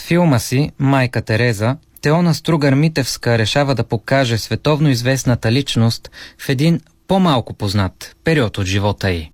филма си «Майка Тереза» Теона Стругар-Митевска решава да покаже световно известната личност в един по-малко познат период от живота й.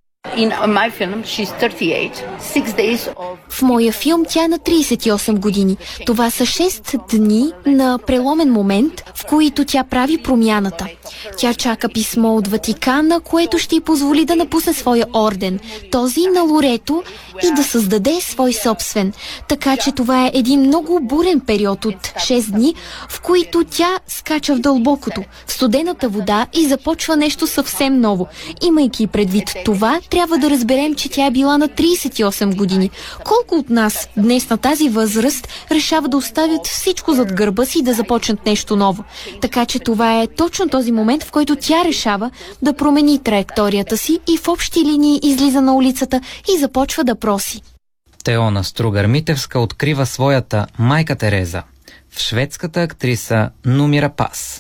В моя филм тя е на 38 години. Това са 6 дни на преломен момент, в които тя прави промяната. Тя чака писмо от Ватикана, което ще й позволи да напусне своя орден, този на Лорето, и да създаде свой собствен. Така че това е един много бурен период от 6 дни, в които тя скача в дълбокото, в студената вода и започва нещо съвсем ново. Имайки предвид това, трябва да разберем, че тя е била на 38 години. Колко от нас днес на тази възраст решава да оставят всичко зад гърба си и да започнат нещо ново? Така че това е точно този момент, в който тя решава да промени траекторията си и в общи линии излиза на улицата и започва да проси. Теона Стругар-Митевска открива своята майка Тереза в шведската актриса Нумира Пас.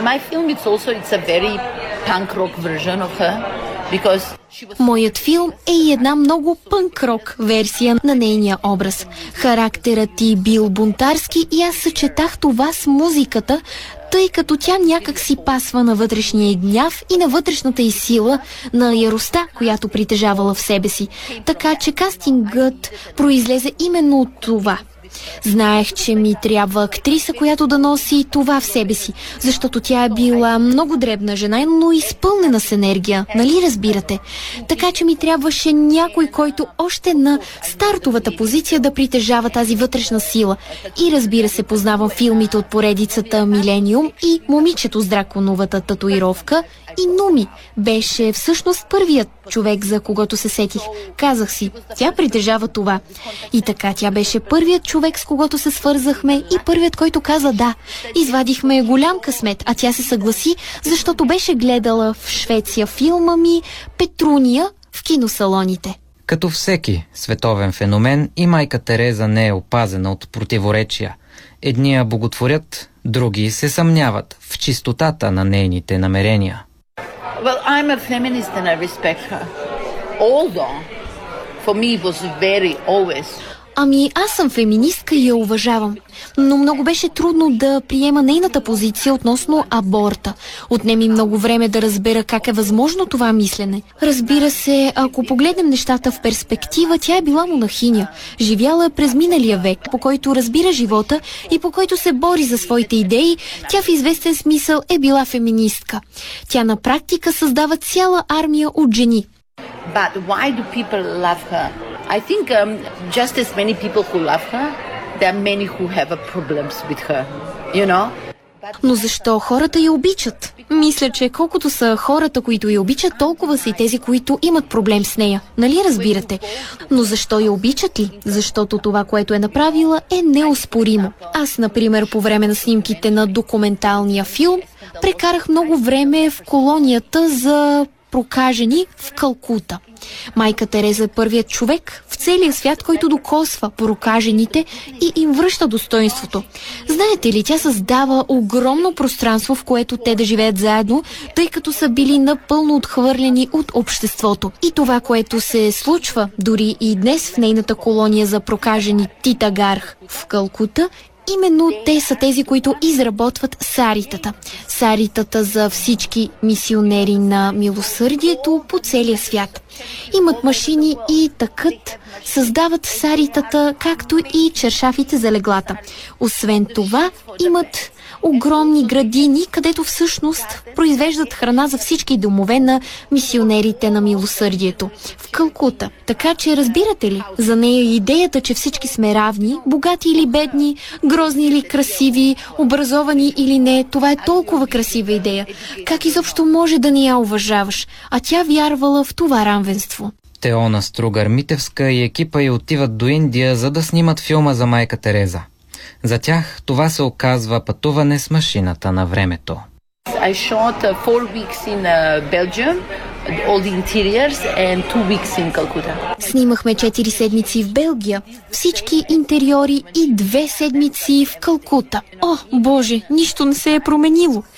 Моят филм е и една много пънк-рок версия на нейния образ. Характерът й бил бунтарски и аз съчетах това с музиката, тъй като тя някак си пасва на вътрешния й гняв и на вътрешната й сила, на яростта, която притежавала в себе си. Така че кастингът произлезе именно от това. Знаех, че ми трябва актриса, която да носи това в себе си, защото тя е била много дребна жена, но изпълнена с енергия, нали разбирате? Така че ми трябваше някой, който още на стартовата позиция да притежава тази вътрешна сила. И разбира се, познавам филмите от поредицата Милениум и Момичето с драконовата татуировка, и Нуми беше всъщност първият човек, за когото се сетих. Казах си, тя притежава това. И така, тя беше първият човек, с когото се свързахме и първият, който каза да. Извадихме голям късмет, а тя се съгласи, защото беше гледала в Швеция филма ми Петруния в киносалоните. Като всеки световен феномен, и майка Тереза не е опазена от противоречия. Едни я боготворят, други се съмняват в чистотата на нейните намерения. Well, I'm a feminist and I respect her. Although, for me it was very always. Ами, аз съм феминистка и я уважавам. Но много беше трудно да приема нейната позиция относно аборта. Отнеми много време да разбера как е възможно това мислене. Разбира се, ако погледнем нещата в перспектива, тя е била монахиня. Живяла е през миналия век, по който разбира живота и по който се бори за своите идеи. Тя в известен смисъл е била феминистка. Тя на практика създава цяла армия от жени. But why do people love her? I think just as many people who love her, there are many who have problems with her, you know? Но защо хората я обичат? Мисля, че колкото са хората, които я обичат, толкова са и тези, които имат проблем с нея. Нали разбирате? Но защо я обичат ли? Защото това, което е направила, е неоспоримо. Аз, например, по време на снимките на документалния филм, прекарах много време в колонията за прокажени в Калкута. Майка Тереза е първият човек в целия свят, който докосва прокажените и им връща достоинството. Знаете ли, тя създава огромно пространство, в което те да живеят заедно, тъй като са били напълно отхвърлени от обществото. И това, което се случва дори и днес в нейната колония за прокажени Титагарх в Калкута, именно те са тези, които изработват саритата. Саритата за всички мисионери на милосърдието по целия свят. Имат машини и тъкът, създават саритата, както и чершафите за леглата. Освен това, имат огромни градини, където всъщност произвеждат храна за всички домове на мисионерите на милосърдието в Калкута. Така че разбирате ли, за нея идеята, че всички сме равни, богати или бедни, грозни или красиви, образовани или не, това е толкова красива идея. Как изобщо може да не я уважаваш? А тя вярвала в това равенство. Теона Стругар-Митевска и екипа й отиват до Индия, за да снимат филма за майка Тереза. За тях това се оказва пътуване с машината на времето. I shot 4 weeks in Belgium, all the interiors, and 2 weeks in Calcutta. Снимахме 4 седмици в Белгия, всички интериори и 2 седмици в Калкута. О, Боже, нищо не се е променило.